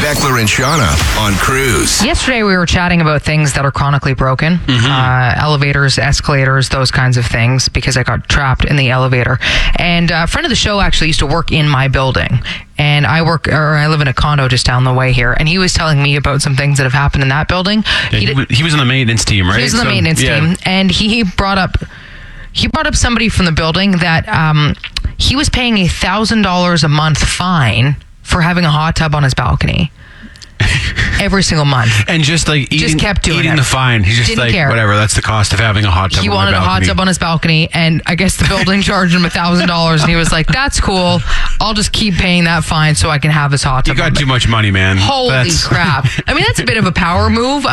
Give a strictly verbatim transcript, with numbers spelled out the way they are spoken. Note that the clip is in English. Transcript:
Beckler and Shauna on Cruise. Yesterday we were chatting about things that are chronically broken. Mm-hmm. Uh, elevators, escalators, those kinds of things, because I got trapped in the elevator. And a friend of the show actually used to work in my building. And I work, or I live in a condo just down the way here. And he was telling me about some things that have happened in that building. Yeah, he, he, did, he was on the maintenance team, right? He was on the So, maintenance yeah. team. And he brought up, he brought up somebody from the building that um, he was paying a thousand dollars a month fine for having a hot tub on his balcony. Every single month. And just like eating, just kept doing eating it. the fine. He's just Didn't like, care. whatever, that's the cost of having a hot tub He on wanted my a hot balcony. tub on his balcony, and I guess the building charged him a thousand dollars, and he was like, that's cool. I'll just keep paying that fine so I can have his hot You tub. got on too my-" much money, man. Holy That's- crap. I mean, that's a bit of a power move.